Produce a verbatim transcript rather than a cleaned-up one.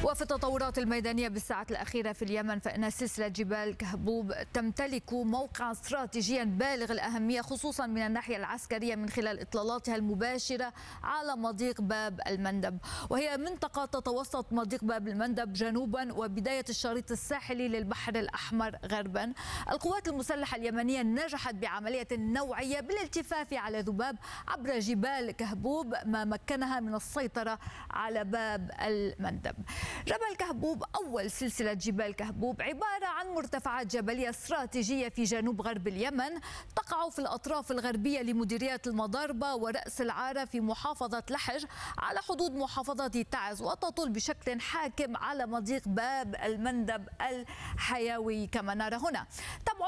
وفي التطورات الميدانية بالساعات الأخيرة في اليمن، فإن سلسلة جبال كهبوب تمتلك موقعا استراتيجيا بالغ الأهمية خصوصا من الناحية العسكرية من خلال إطلالاتها المباشرة على مضيق باب المندب، وهي منطقة تتوسط مضيق باب المندب جنوبا وبداية الشريط الساحلي للبحر الأحمر غربا. القوات المسلحة اليمنية نجحت بعملية نوعية بالالتفاف على ذباب عبر جبال كهبوب، ما مكنها من السيطرة على باب المندب. جبل كهبوب أول سلسلة جبال كهبوب عبارة عن مرتفعات جبلية استراتيجية في جنوب غرب اليمن، تقع في الأطراف الغربية لمديريات المضاربة ورأس العارة في محافظة لحج على حدود محافظة تعز، وتطل بشكل حاكم على مضيق باب المندب الحيوي كما نرى هنا.